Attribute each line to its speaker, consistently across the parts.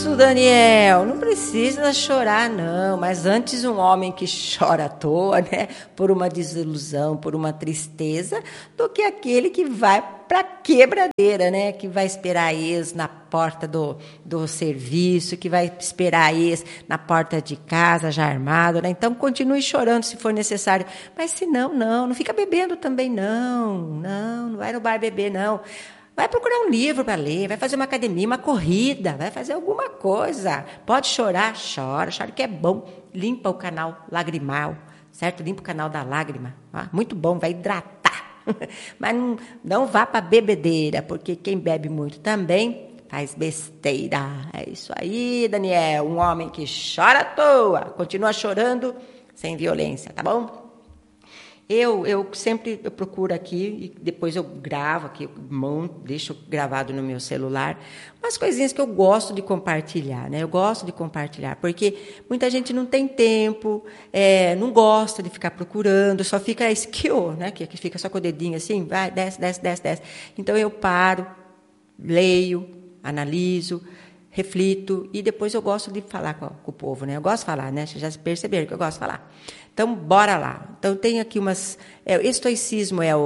Speaker 1: isso, Daniel, não precisa chorar, não. Mas antes um homem que chora à toa, né, por uma desilusão, por uma tristeza, do que aquele que vai para quebradeira, né, que vai esperar ex na porta do serviço, que vai esperar ex na porta de casa, já armado, né? Então, continue chorando se for necessário. Mas se não, não fica bebendo também, não vai no bar beber, não. Vai procurar um livro para ler, vai fazer uma academia, uma corrida, vai fazer alguma coisa. Pode chorar, chora que é bom. Limpa o canal lagrimal, certo? Limpa o canal da lágrima. Ah, muito bom, vai hidratar. Mas não vá para bebedeira, porque quem bebe muito também faz besteira. É isso aí, Daniel. Um homem que chora à toa, continua chorando sem violência, tá bom? Eu sempre procuro aqui, e depois eu gravo aqui, deixo gravado no meu celular, umas coisinhas que eu gosto de compartilhar, né? Eu gosto de compartilhar, porque muita gente não tem tempo, não gosta de ficar procurando, só fica skill, né? Que fica só com o dedinho assim, vai, desce. Então eu paro, leio, analiso, reflito, e depois eu gosto de falar com o povo, né? Eu gosto de falar, né? Vocês já perceberam que eu gosto de falar. Então, bora lá. Então, tem aqui umas... estoicismo é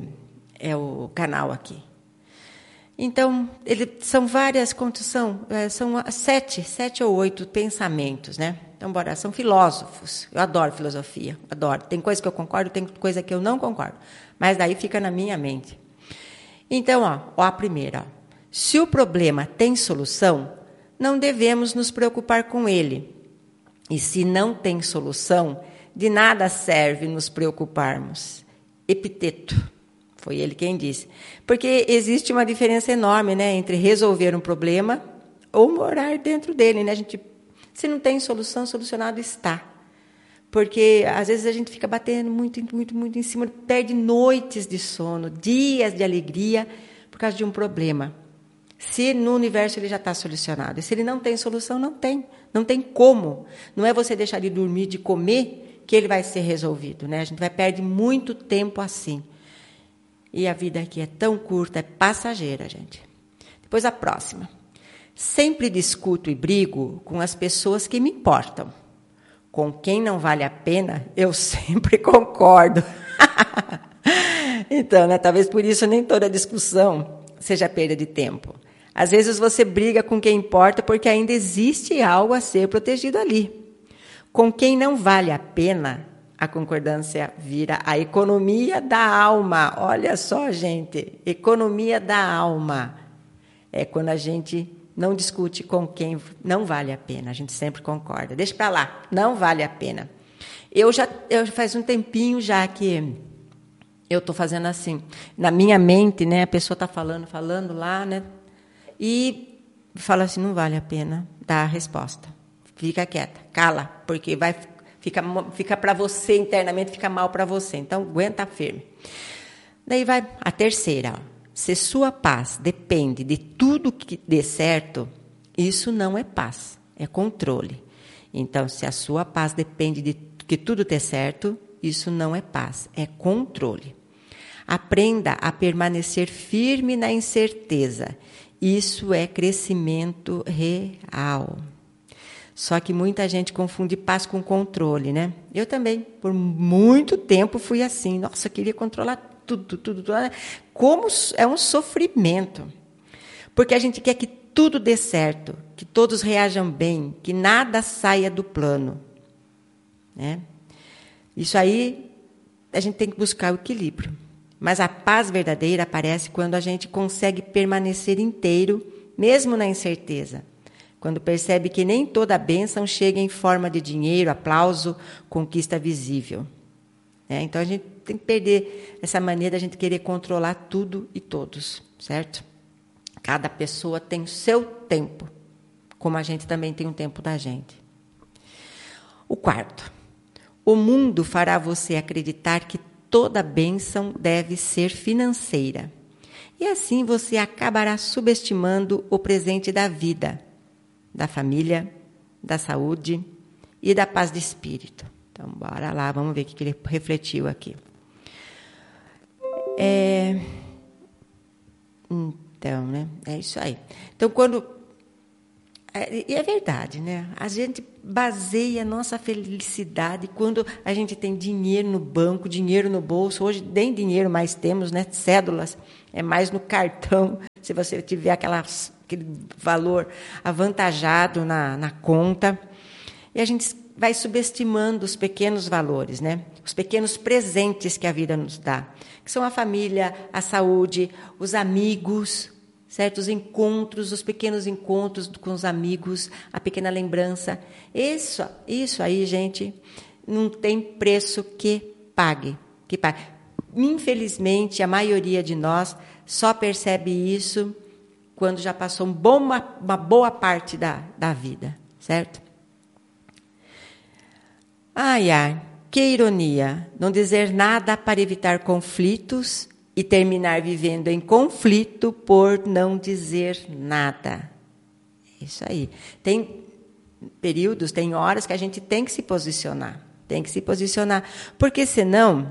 Speaker 1: o canal aqui. Então, são várias... Quantos são? São 7 ou 8 pensamentos, né? Então, bora. São filósofos. Eu adoro filosofia. Adoro. Tem coisa que eu concordo, tem coisa que eu não concordo. Mas daí fica na minha mente. Então, a primeira. Se o problema tem solução, não devemos nos preocupar com ele. E se não tem solução, de nada serve nos preocuparmos. Epiteto, foi ele quem disse. Porque existe uma diferença enorme, né, entre resolver um problema ou morar dentro dele, né? Se não tem solução, solucionado está. Porque às vezes a gente fica batendo muito em cima, perde noites de sono, dias de alegria por causa de um problema. Se no universo ele já está solucionado. E se ele não tem solução, não tem como. Não é você deixar de dormir, de comer, que ele vai ser resolvido, né? A gente vai perder muito tempo assim. E a vida aqui é tão curta, é passageira, gente. Depois a próxima. Sempre discuto e brigo com as pessoas que me importam. Com quem não vale a pena, eu sempre concordo. Então, né, talvez por isso nem toda discussão seja perda de tempo. Às vezes você briga com quem importa porque ainda existe algo a ser protegido ali. Com quem não vale a pena, a concordância vira a economia da alma. Olha só, gente, economia da alma. É quando a gente não discute com quem não vale a pena, a gente sempre concorda. Deixa para lá, não vale a pena. Eu faz um tempinho já que eu estou fazendo assim. Na minha mente, né, a pessoa está falando lá, né, e fala assim, não vale a pena dar a resposta. Fica quieta, cala, porque fica para você internamente, fica mal para você. Então, aguenta firme. Daí vai a terceira. Se sua paz depende de tudo que dê certo, isso não é paz, é controle. Então, se a sua paz depende de que tudo dê certo, isso não é paz, é controle. Aprenda a permanecer firme na incerteza. Isso é crescimento real. Só que muita gente confunde paz com controle, né? Eu também, por muito tempo, fui assim. Nossa, eu queria controlar tudo. Como é um sofrimento. Porque a gente quer que tudo dê certo, que todos reajam bem, que nada saia do plano, né? Isso aí, a gente tem que buscar o equilíbrio. Mas a paz verdadeira aparece quando a gente consegue permanecer inteiro, mesmo na incerteza. Quando percebe que nem toda a bênção chega em forma de dinheiro, aplauso, conquista visível. Então, a gente tem que perder essa mania da gente querer controlar tudo e todos, certo? Cada pessoa tem o seu tempo, como a gente também tem um tempo da gente. O quarto. O mundo fará você acreditar que toda bênção deve ser financeira. E assim você acabará subestimando o presente da vida, da família, da saúde e da paz de espírito. Então, bora lá, vamos ver o que ele refletiu aqui. Então, né? É isso aí. Então, quando E é verdade, né? A gente baseia a nossa felicidade quando a gente tem dinheiro no banco, dinheiro no bolso. Hoje nem dinheiro mais temos, né? Cédulas, é mais no cartão. Se você tiver aquele valor avantajado na conta. E a gente vai subestimando os pequenos valores, né? Os pequenos presentes que a vida nos dá, que são a família, a saúde, os amigos, certos encontros, os pequenos encontros com os amigos, a pequena lembrança. Isso aí, gente, não tem preço que pague. Infelizmente, a maioria de nós só percebe isso quando já passou uma boa parte da vida, certo? Ai, que ironia, não dizer nada para evitar conflitos e terminar vivendo em conflito por não dizer nada. Isso aí. Tem períodos, tem horas que a gente tem que se posicionar. Porque senão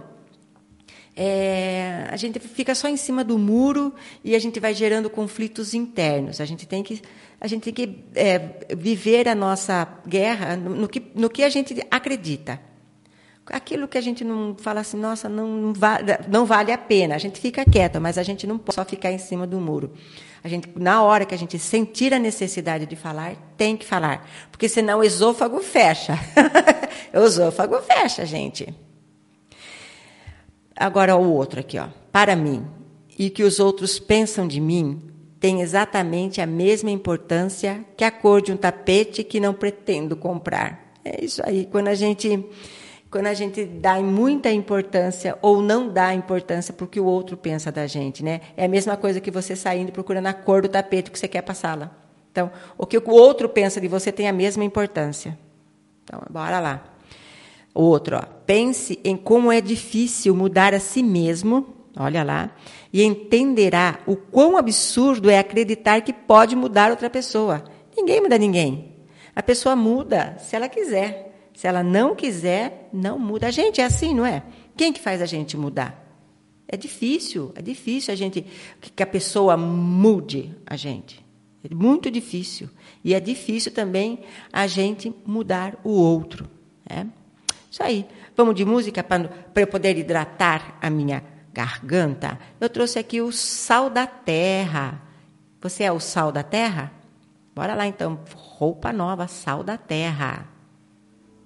Speaker 1: a gente fica só em cima do muro e a gente vai gerando conflitos internos. A gente tem que viver a nossa guerra no que a gente acredita. Aquilo que a gente não fala assim, nossa, não vale a pena. A gente fica quieta, mas a gente não pode só ficar em cima do muro. Na hora que a gente sentir a necessidade de falar, tem que falar. Porque senão o esôfago fecha. O esôfago fecha, gente. Agora o outro aqui, ó. Para mim, e que os outros pensam de mim, tem exatamente a mesma importância que a cor de um tapete que não pretendo comprar. É isso aí. Quando a gente dá muita importância ou não dá importância para o que o outro pensa da gente, né? É a mesma coisa que você saindo procurando a cor do tapete que você quer para a sala. Então, o que o outro pensa de você tem a mesma importância. Então, bora lá. O outro, ó. Pense em como é difícil mudar a si mesmo, olha lá, e entenderá o quão absurdo é acreditar que pode mudar outra pessoa. Ninguém muda ninguém. A pessoa muda se ela quiser. Se ela não quiser, não muda. A gente é assim, não é? Quem que faz a gente mudar? É difícil a gente que a pessoa mude a gente. É muito difícil. E é difícil também a gente mudar o outro. Né? Isso aí. Vamos de música para eu poder hidratar a minha garganta? Eu trouxe aqui o Sal da Terra. Você é o sal da terra? Bora lá, então. Roupa nova, Sal da Terra.